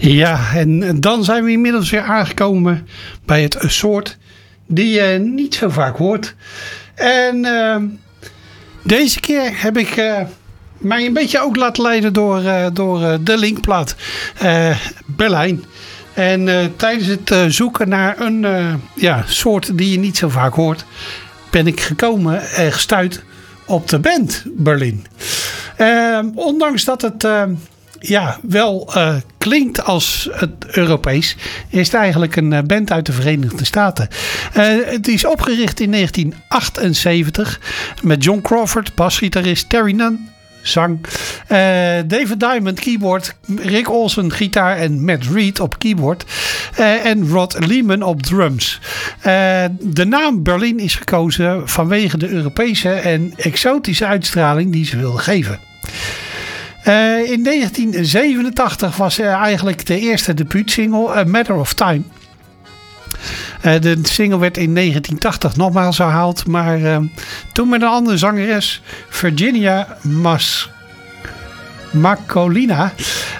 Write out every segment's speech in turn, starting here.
Ja, en dan zijn we inmiddels weer aangekomen bij het soort die je niet zo vaak hoort. En deze keer heb ik mij een beetje ook laten leiden door de linkplaat Berlijn. En tijdens het zoeken naar een soort die je niet zo vaak hoort, ben ik gekomen en gestuurd op de band Berlin. Ondanks dat het wel klinkt als het Europees, is het eigenlijk een band uit de Verenigde Staten. Het is opgericht in 1978 met John Crawford, basgitarist, Terry Nunn, zang, David Diamond keyboard, Rick Olsen gitaar en Matt Reed op keyboard en Rod Lehman op drums. De naam Berlin is gekozen vanwege de Europese en exotische uitstraling die ze wilden geven. In 1987 was eigenlijk de eerste debuutsingle A Matter of Time. De single werd in 1980 nogmaals herhaald, maar toen met een andere zangeres, Virginia Macolina.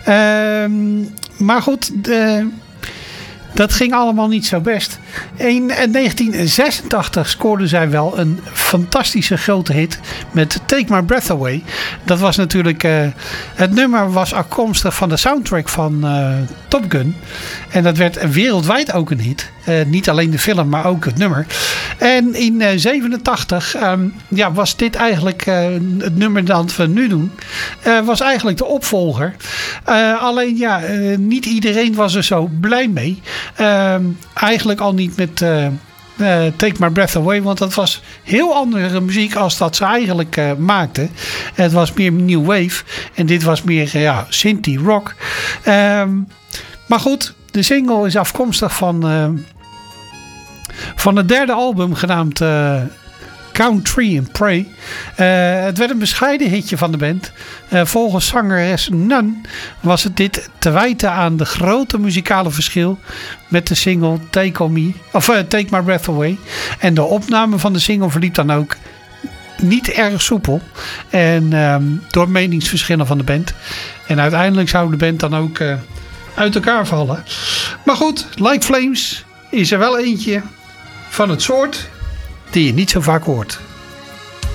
Maar goed, dat ging allemaal niet zo best. In 1986 scoorde zij wel een fantastische grote hit met Take My Breath Away. Dat was natuurlijk... het nummer was afkomstig van de soundtrack van Top Gun. En dat werd wereldwijd ook een hit. Niet alleen de film, maar ook het nummer. En in 1987 was dit eigenlijk het nummer dat we nu doen. Was eigenlijk de opvolger. Alleen niet iedereen was er zo blij mee. Eigenlijk al niet met Take My Breath Away, want dat was heel andere muziek als dat ze eigenlijk maakten. Het was meer new wave en dit was meer synthie rock. Maar goed, de single is afkomstig van het derde album genaamd Count Tree and Pray. Het werd een bescheiden hitje van de band. Volgens zangeres Nunn was het dit te wijten aan de grote muzikale verschil met de single Take My Breath Away. En de opname van de single verliep dan ook niet erg soepel. En door meningsverschillen van de band. En uiteindelijk zou de band dan ook uit elkaar vallen. Maar goed, Like Flames is er wel eentje van het soort die je niet zo vaak hoort.